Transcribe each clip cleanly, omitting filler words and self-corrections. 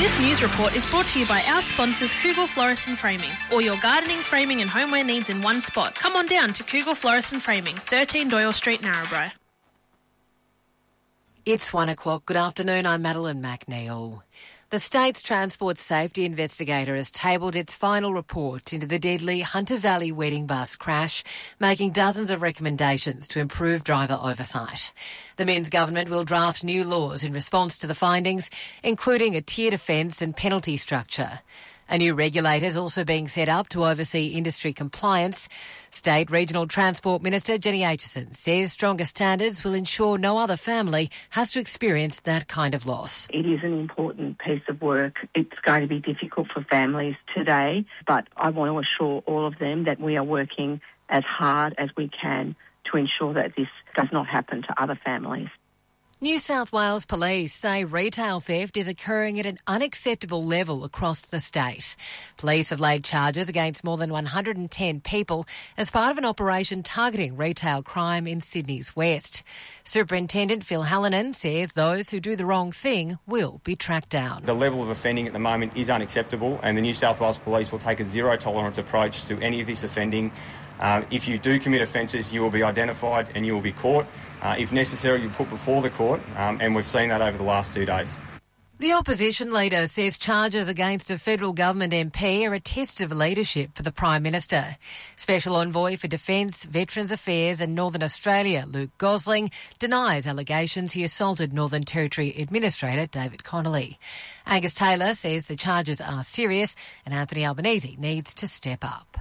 This news report is brought to you by our sponsors Kugel Florist and Framing. All your gardening, framing and homeware needs in one spot. Come on down to Kugel Florist and Framing, 13 Doyle Street, Narrabri. It's 1 o'clock. Good afternoon, I'm Madeline McNeil. The state's transport safety investigator has tabled its final report into the deadly Hunter Valley wedding bus crash, making dozens of recommendations to improve driver oversight. The Minns government will draft new laws in response to the findings, including a tiered offence and penalty structure. A new regulator is also being set up to oversee industry compliance. State Regional Transport Minister Jenny Aitchison says stronger standards will ensure no other family has to experience that kind of loss. It is an important piece of work. It's going to be difficult for families today, but I want to assure all of them that we are working as hard as we can to ensure that this does not happen to other families. New South Wales Police say retail theft is occurring at an unacceptable level across the state. Police have laid charges against more than 110 people as part of an operation targeting retail crime in Sydney's west. Superintendent Phil Hallinan says those who do the wrong thing will be tracked down. The level of offending at the moment is unacceptable, and the New South Wales Police will take a zero-tolerance approach to any of this offending. If you do commit offences, you will be identified and you will be caught. If necessary, you're put before the court, and we've seen that over the last 2 days. The opposition leader says charges against a federal government MP are a test of leadership for the Prime Minister. Special Envoy for Defence, Veterans Affairs and Northern Australia, Luke Gosling, denies allegations he assaulted Northern Territory Administrator David Connolly. Angus Taylor says the charges are serious and Anthony Albanese needs to step up.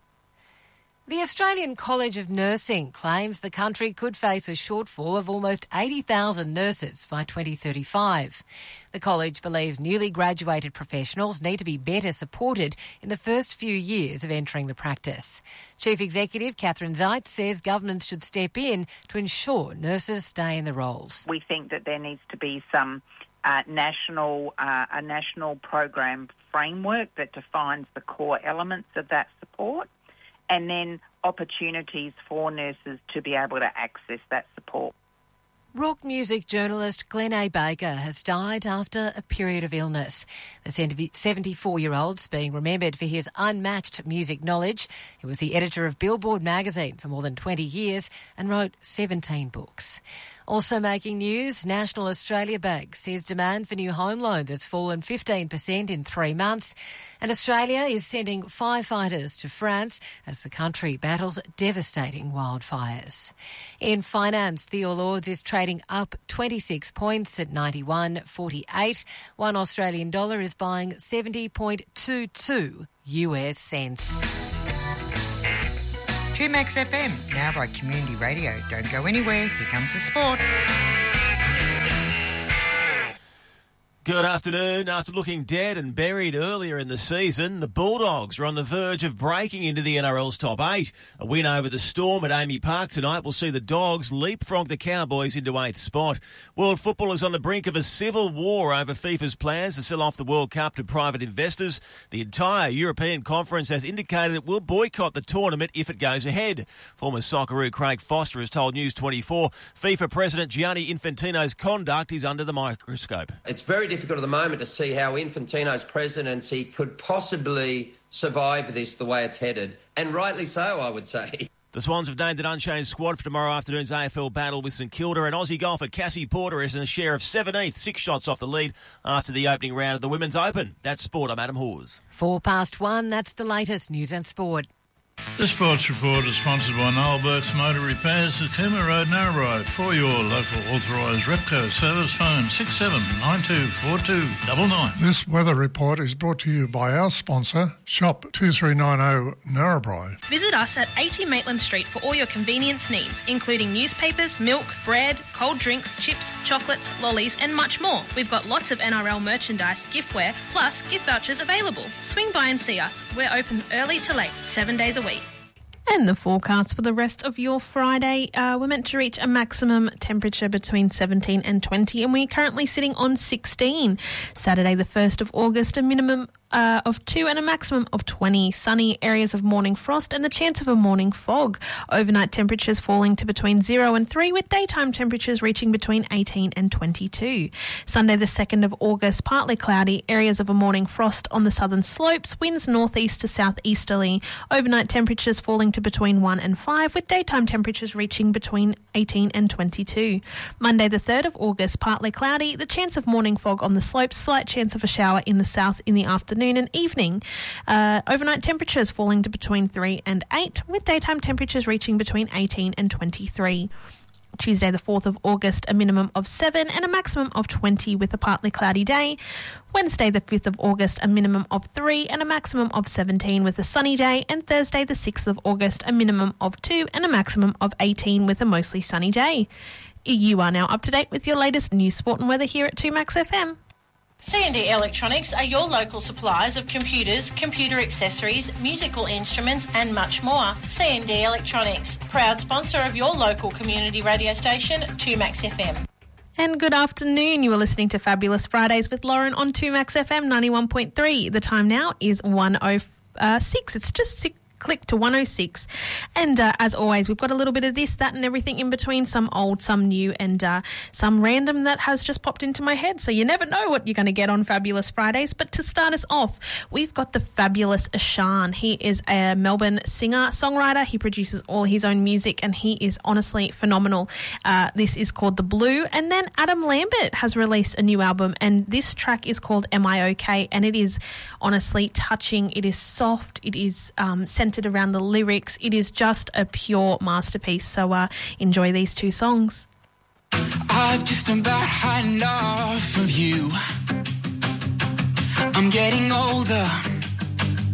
The Australian College of Nursing claims the country could face a shortfall of almost 80,000 nurses by 2035. The college believes newly graduated professionals need to be better supported in the first few years of entering the practice. Chief Executive Catherine Zeitz says governments should step in to ensure nurses stay in the roles. We think that there needs to be some a national program framework that defines the core elements of that support, and then opportunities for nurses to be able to access that support. Rock music journalist Glenn A. Baker has died after a period of illness. The 74-year-old's being remembered for his unmatched music knowledge. He was the editor of Billboard magazine for more than 20 years and wrote 17 books. Also making news, National Australia Bank says demand for new home loans has fallen 15% in 3 months, and Australia is sending firefighters to France as the country battles devastating wildfires. In finance, the All Ords is trading up 26 points at 91.48. One Australian dollar is buying 70.22 US cents. 2Max FM, now by Community Radio. Don't go anywhere, here comes the sport. Good afternoon. After looking dead and buried earlier in the season, the Bulldogs are on the verge of breaking into the NRL's top 8. A win over the Storm at Amy Park tonight will see the Dogs leapfrog the Cowboys into 8th spot. World football is on the brink of a civil war over FIFA's plans to sell off the World Cup to private investors. The entire European Conference has indicated it will boycott the tournament if it goes ahead. Former Socceroo Craig Foster has told News 24 FIFA President Gianni Infantino's conduct is under the microscope. It's very difficult at the moment to see how Infantino's presidency could possibly survive this the way it's headed, and rightly so, I would say. The Swans have named an unchanged squad for tomorrow afternoon's AFL battle with St Kilda, and Aussie golfer Cassie Porter is in a share of 17th, 6 shots off the lead after the opening round of the Women's Open. That's sport. I'm Adam Hawes. 1:04, that's the latest news and sport. This sports report is sponsored by Noel Burt's Motor Repairs at Cooma Road, Narrabri. For your local authorised Repco service, phone 67924299. This weather report is brought to you by our sponsor, Shop 2390 Narrabri. Visit us at 80 Maitland Street for all your convenience needs, including newspapers, milk, bread, cold drinks, chips, chocolates, lollies and much more. We've got lots of NRL merchandise, giftware, plus gift vouchers available. Swing by and see us. We're open early to late, 7 days a week. And the forecast for the rest of your Friday, we're meant to reach a maximum temperature between 17 and 20, and we're currently sitting on 16. Saturday, the 1st of August, a minimum of 2 and a maximum of 20. Sunny, areas of morning frost and the chance of a morning fog. Overnight temperatures falling to between 0 and 3 with daytime temperatures reaching between 18 and 22. Sunday the 2nd of August, partly cloudy, areas of a morning frost on the southern slopes, winds northeast to southeasterly. Overnight temperatures falling to between 1 and 5 with daytime temperatures reaching between 18 and 22. Monday the 3rd of August, partly cloudy, the chance of morning fog on the slopes, slight chance of a shower in the south in the afternoon and evening. Overnight temperatures falling to between 3 and 8 with daytime temperatures reaching between 18 and 23. Tuesday the 4th of August, a minimum of 7 and a maximum of 20 with a partly cloudy day. Wednesday the 5th of August, a minimum of 3 and a maximum of 17 with a sunny day. And Thursday the 6th of August, a minimum of 2 and a maximum of 18 with a mostly sunny day. You are now up to date with your latest news, sport and weather here at 2Max FM. C&D Electronics are your local suppliers of computers, computer accessories, musical instruments and much more. C&D Electronics, proud sponsor of your local community radio station, 2Max FM. And good afternoon. You are listening to Fabulous Fridays with Lauren on 2Max FM 91.3. The time now is 1:06. It's just click to 106. And as always, we've got a little bit of this, that and everything in between, some old, some new and some random that has just popped into my head. So you never know what you're going to get on Fabulous Fridays. But to start us off, we've got the fabulous Ashan. He is a Melbourne singer, songwriter. He produces all his own music and he is honestly phenomenal. This is called The Blue. And then Adam Lambert has released a new album and this track is called Am I OK? And it is honestly touching. It is soft. It is centered around the lyrics. It is just a pure masterpiece. So enjoy these two songs. I've just about had enough of you. I'm getting older.